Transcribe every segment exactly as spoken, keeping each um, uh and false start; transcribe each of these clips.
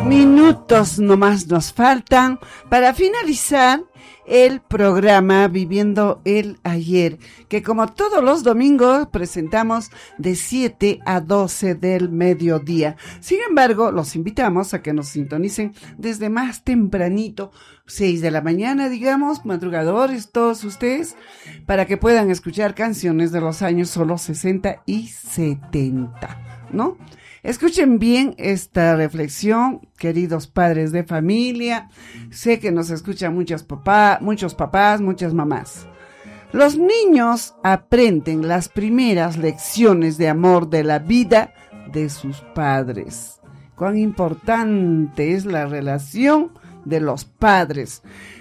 Minutos nomás nos faltan para finalizar el programa Viviendo el Ayer, que como todos los domingos presentamos de siete a doce del mediodía. Sin embargo, los invitamos a que nos sintonicen desde más tempranito, seis de la mañana, digamos, madrugadores todos ustedes, para que puedan escuchar canciones de los años solo sesenta y setenta, ¿no? Escuchen bien esta reflexión, queridos padres de familia. Sé que nos escuchan muchos papás, muchos papás, muchas mamás. Los niños aprenden las primeras lecciones de amor de la vida de sus padres. Cuán importante es la relación de los padres.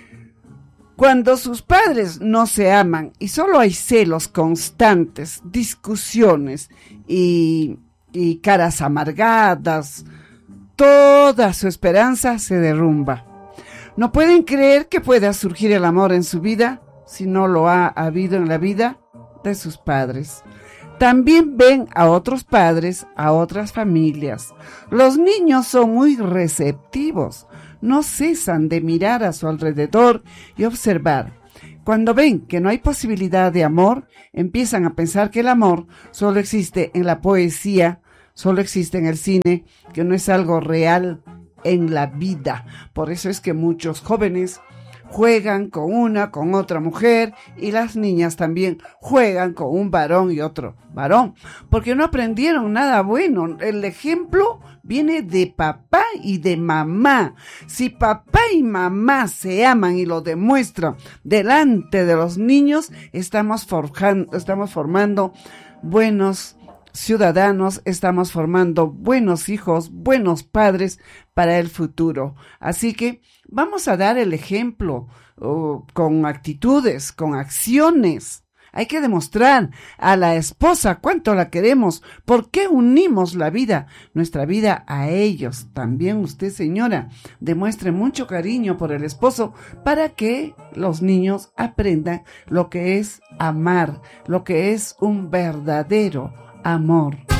Cuando sus padres no se aman y solo hay celos constantes, discusiones y... y caras amargadas, toda su esperanza se derrumba. No pueden creer que pueda surgir el amor en su vida si no lo ha habido en la vida de sus padres. También ven a otros padres, a otras familias. Los niños son muy receptivos, no cesan de mirar a su alrededor y observar. Cuando ven que no hay posibilidad de amor, empiezan a pensar que el amor solo existe en la poesía, solo existe en el cine, que no es algo real en la vida. Por eso es que muchos jóvenes juegan con una, con otra mujer, y las niñas también juegan con un varón y otro varón, porque no aprendieron nada bueno. El ejemplo viene de papá y de mamá. Si papá y mamá se aman y lo demuestran delante de los niños, estamos forjando, estamos formando buenos ciudadanos, estamos formando buenos hijos, buenos padres para el futuro. Así que vamos a dar el ejemplo uh, con actitudes, con acciones. Hay que demostrar a la esposa cuánto la queremos, por qué unimos la vida, nuestra vida a ellos. También usted, señora, demuestre mucho cariño por el esposo para que los niños aprendan lo que es amar, lo que es un verdadero amor.